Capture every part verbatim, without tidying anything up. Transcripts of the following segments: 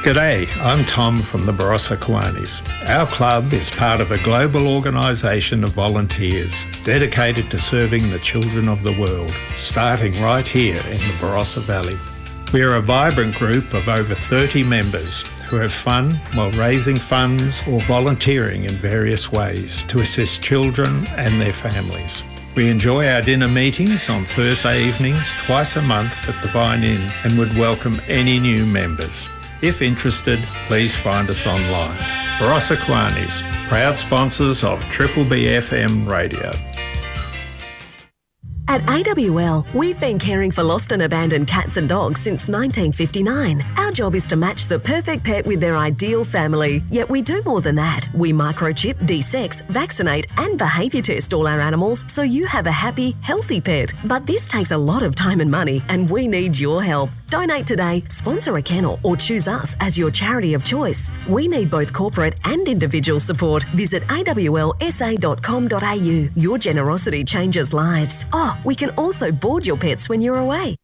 G'day, I'm Tom from the Barossa Kiwanis. Our club is part of a global organisation of volunteers dedicated to serving the children of the world, starting right here in the Barossa Valley. We are a vibrant group of over thirty members who have fun while raising funds or volunteering in various ways to assist children and their families. We enjoy our dinner meetings on Thursday evenings twice a month at the Vine Inn and would welcome any new members. If interested, please find us online. Barossa Kiwanis, proud sponsors of Triple B F M Radio. At A W L, we've been caring for lost and abandoned cats and dogs since nineteen fifty-nine. Our job is to match the perfect pet with their ideal family. Yet we do more than that. We microchip, desex, vaccinate and behaviour test all our animals so you have a happy, healthy pet. But this takes a lot of time and money and we need your help. Donate today, sponsor a kennel or choose us as your charity of choice. We need both corporate and individual support. Visit a w l s a dot com dot a u. Your generosity changes lives. Oh, we can also board your pets when you're away.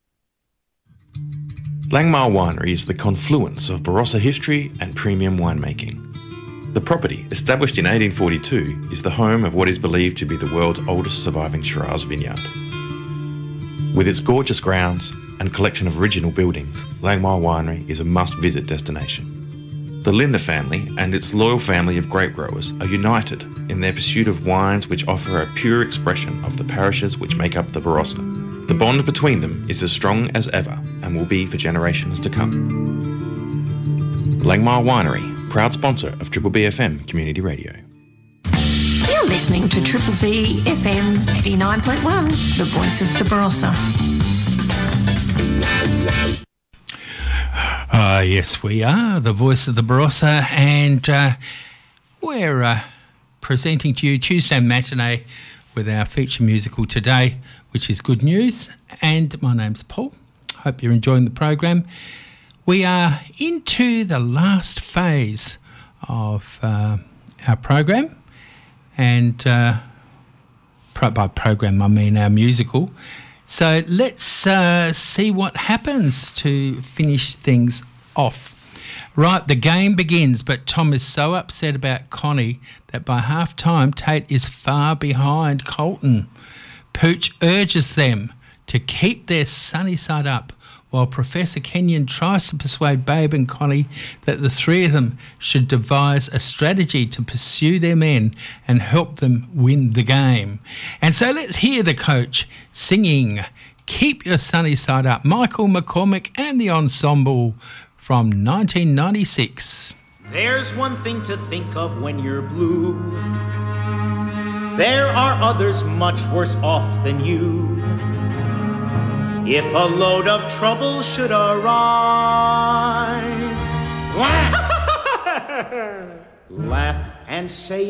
Langmar Winery is the confluence of Barossa history and premium winemaking. The property, established in eighteen forty-two, is the home of what is believed to be the world's oldest surviving Shiraz vineyard. With its gorgeous grounds and collection of original buildings, Langmar Winery is a must-visit destination. The Linder family and its loyal family of grape growers are united in their pursuit of wines which offer a pure expression of the parishes which make up the Barossa. The bond between them is as strong as ever and will be for generations to come. Langmar Winery, proud sponsor of Triple B F M Community Radio. You're listening to Triple B F M eighty-nine point one, the voice of the Barossa. Uh, yes, we are the voice of the Barossa, and uh, we're uh, presenting to you Tuesday Matinee with our feature musical today, which is Good News. And my name's Paul. Hope you're enjoying the program. We are into the last phase of uh, our program, and uh, pro- by program I mean our musical. So let's uh, see what happens to finish things off. Right, the game begins, but Tom is so upset about Connie that by half-time Tate is far behind Colton. Pooch urges them to keep their sunny side up while Professor Kenyon tries to persuade Babe and Connie that the three of them should devise a strategy to pursue their men and help them win the game. And so let's hear the coach singing Keep Your Sunny Side Up, Michael McCormick and the ensemble from nineteen ninety-six. There's one thing to think of when you're blue. There are others much worse off than you. If a load of trouble should arrive, laugh, laugh and say